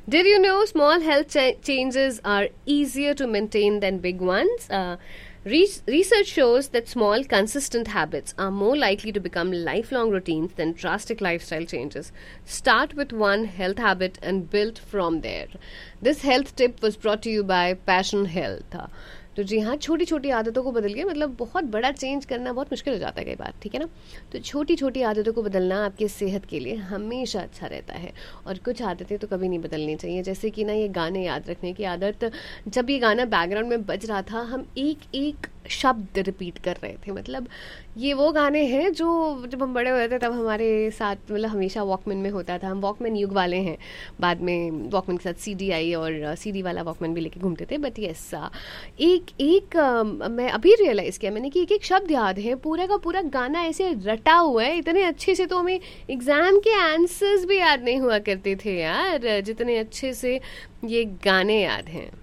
Did you know small health changes are easier to maintain than big ones? Research shows that small, consistent habits are more likely to become lifelong routines than drastic lifestyle changes. Start with one health habit and build from there. This health tip was brought to you by Passion Health. तो जी हाँ, छोटी छोटी आदतों को बदलिए. मतलब बहुत बड़ा चेंज करना बहुत मुश्किल हो जाता है कई बार, ठीक है ना. तो छोटी छोटी आदतों को बदलना आपकी सेहत के लिए हमेशा अच्छा रहता है. और कुछ आदतें तो कभी नहीं बदलनी चाहिए, जैसे कि ना ये गाने याद रखने की आदत. जब ये गाना बैकग्राउंड में बज रहा था, हम एक एक शब्द रिपीट कर रहे थे. मतलब ये वो गाने हैं जो जब हम बड़े हुए थे तब हमारे साथ, मतलब हमेशा वॉकमैन में होता था. हम वॉकमैन युग वाले हैं. बाद में वॉकमैन के साथ सीडी आई और सीडी वाला वॉकमैन भी लेके घूमते थे. बट यस, एक एक मैं अभी रियलाइज़ किया मैंने कि एक एक शब्द याद है. पूरा का पूरा गाना ऐसे रटा हुआ है इतने अच्छे से, तो हमें एग्ज़ाम के आंसर्स भी याद नहीं हुआ करते थे यार, जितने अच्छे से ये गाने याद हैं.